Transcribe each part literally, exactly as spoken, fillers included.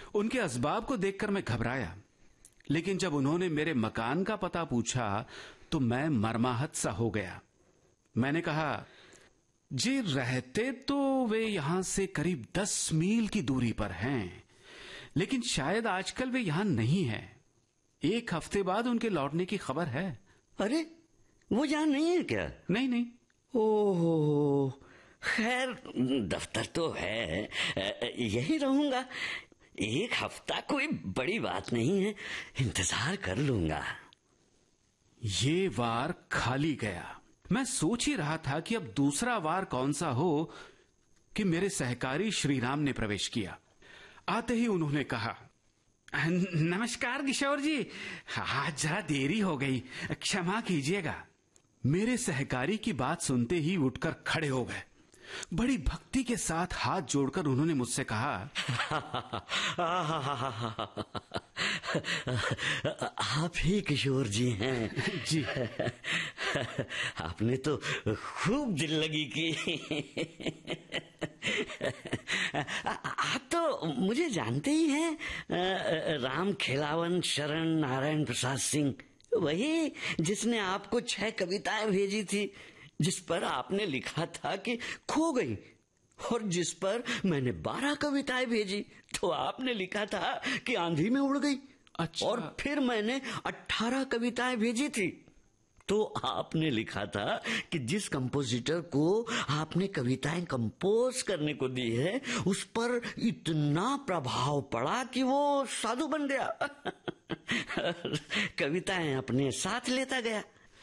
उनके असबाब को देखकर मैं घबराया, लेकिन जब उन्होंने मेरे मकान का पता पूछा तो मैं मर्माहत सा हो गया। मैंने कहा, जी रहते तो वे यहां से करीब दस मील की दूरी पर हैं, लेकिन शायद आजकल वे यहां नहीं है। एक हफ्ते बाद उनके लौटने की खबर है। अरे, वो यहां नहीं है क्या? नहीं नहीं। ओहो, खैर दफ्तर तो है, यही रहूंगा। एक हफ्ता कोई बड़ी बात नहीं है, इंतजार कर लूंगा। ये वार खाली गया। मैं सोच ही रहा था कि अब दूसरा वार कौन सा हो कि मेरे सहकारी श्रीराम ने प्रवेश किया। आते ही उन्होंने कहा, नमस्कार किशोर जी, आज जरा देरी हो गई, क्षमा कीजिएगा। मेरे सहकारी की बात सुनते ही उठकर खड़े हो गए। बड़ी भक्ति के साथ हाथ जोड़कर उन्होंने मुझसे कहा, आप ही किशोर जी हैं? जी। आपने तो खूब दिल लगी की। आप तो मुझे जानते ही हैं, राम खिलावन शरण नारायण प्रसाद सिंह, वही जिसने आपको छह कविताएं भेजी थी, जिस पर आपने लिखा था कि खो गई, और जिस पर मैंने बारह कविताएं भेजी तो आपने लिखा था कि आंधी में उड़ गई। अच्छा। और फिर मैंने अठारह कविताएं भेजी थी तो आपने लिखा था कि जिस कंपोजिटर को आपने कविताएं कंपोज करने को दी है, उस पर इतना प्रभाव पड़ा कि वो साधु बन गया। कविताएं अपने साथ लेता गया।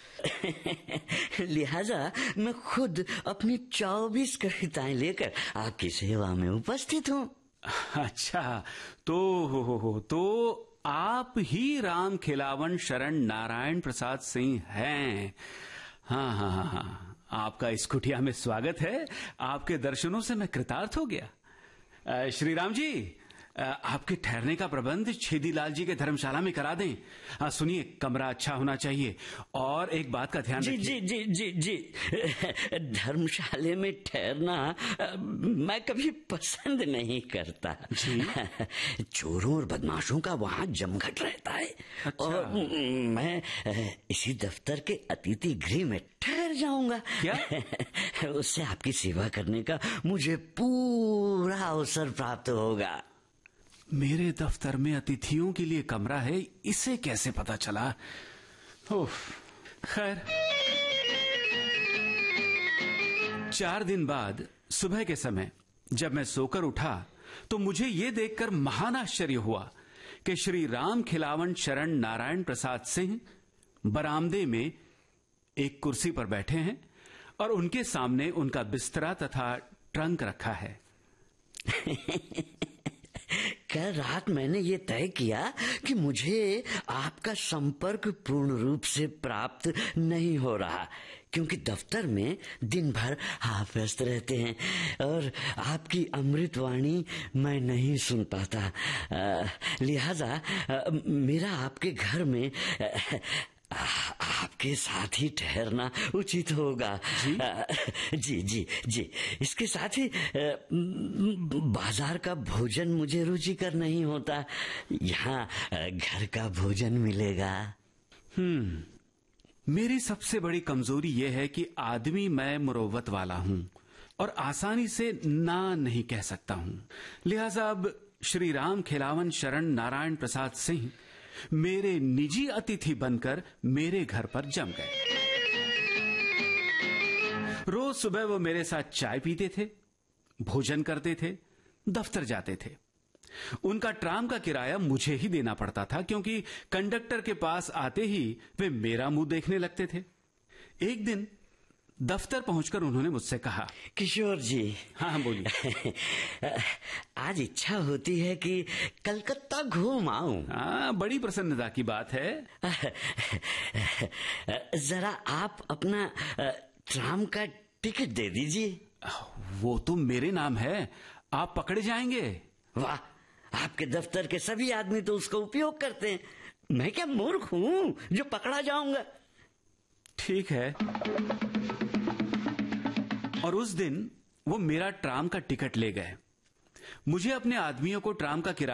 लिहाजा मैं खुद अपनी चौबीस कविताएं लेकर आपकी सेवा में उपस्थित हूँ। अच्छा, तो हो हो हो तो आप ही राम खिलावन शरण नारायण प्रसाद सिंह हैं। हाँ हाँ हाँ हाँ, आपका इस कुटिया में स्वागत है। आपके दर्शनों से मैं कृतार्थ हो गया। श्री राम जी, आपके ठहरने का प्रबंध छेदीलाल जी के धर्मशाला में करा दें। हाँ, सुनिए, कमरा अच्छा होना चाहिए और एक बात का ध्यान रखिए। जी जी जी जी जी धर्मशाले में ठहरना मैं कभी पसंद नहीं करता जी। चोरों और बदमाशों का वहाँ जमघट रहता है। अच्छा। और मैं इसी दफ्तर के अतिथि गृह में ठहर जाऊंगा। क्या? उससे आपकी सेवा करने का मुझे पूरा अवसर प्राप्त होगा। मेरे दफ्तर में अतिथियों के लिए कमरा है, इसे कैसे पता चला? ओह, खैर। चार दिन बाद सुबह के समय जब मैं सोकर उठा तो मुझे यह देखकर महान आश्चर्य हुआ कि श्री राम खिलावन शरण नारायण प्रसाद सिंह बरामदे में एक कुर्सी पर बैठे हैं और उनके सामने उनका बिस्तरा तथा ट्रंक रखा है। कल रात मैंने ये तय किया कि मुझे आपका संपर्क पूर्ण रूप से प्राप्त नहीं हो रहा, क्योंकि दफ्तर में दिन भर आप व्यस्त रहते हैं और आपकी अमृतवाणी मैं नहीं सुन पाता। लिहाजा मेरा आपके घर में आपके साथ ही ठहरना उचित होगा। जी जी जी जी इसके साथ ही बाजार का भोजन मुझे रुचिकर नहीं होता, यहाँ घर का भोजन मिलेगा। हम्म मेरी सबसे बड़ी कमजोरी यह है कि आदमी मैं मुरव्वत वाला हूं और आसानी से ना नहीं कह सकता हूं। लिहाजा अब श्री राम खिलावन शरण नारायण प्रसाद सिंह मेरे निजी अतिथि बनकर मेरे घर पर जम गए। रोज सुबह वो मेरे साथ चाय पीते थे, भोजन करते थे, दफ्तर जाते थे। उनका ट्राम का किराया मुझे ही देना पड़ता था, क्योंकि कंडक्टर के पास आते ही वे मेरा मुंह देखने लगते थे। एक दिन दफ्तर पहुंचकर उन्होंने मुझसे कहा, किशोर जी। हाँ बोलिए। आज इच्छा होती है कि कलकत्ता घूम आऊं। हाँ, बड़ी प्रसन्नता की बात है। जरा आप अपना ट्राम का टिकट दे दीजिए। वो तो मेरे नाम है, आप पकड़े जाएंगे। वाह, आपके दफ्तर के सभी आदमी तो उसका उपयोग करते हैं, मैं क्या मूर्ख हूं जो पकड़ा जाऊंगा। ठीक है। और उस दिन वो मेरा ट्राम का टिकट ले गए। मुझे अपने आदमियों को ट्राम का किराया